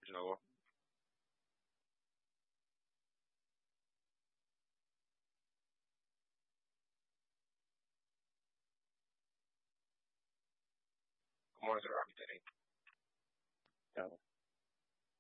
Joe. Good morning, sir. How are you today?